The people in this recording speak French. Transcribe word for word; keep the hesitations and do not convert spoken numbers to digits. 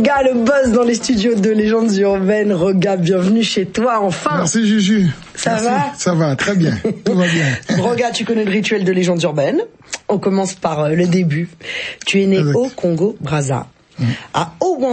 Roga, le boss dans les studios de Légendes Urbaines. Roga, bienvenue chez toi, enfin. Merci Juju. Ça Merci. va? Ça va, très bien. Tout va bien. Roga, tu connais le rituel de Légendes Urbaines. On commence par le début. Tu es né Exact. au Congo-Brazza, mmh. à Owan.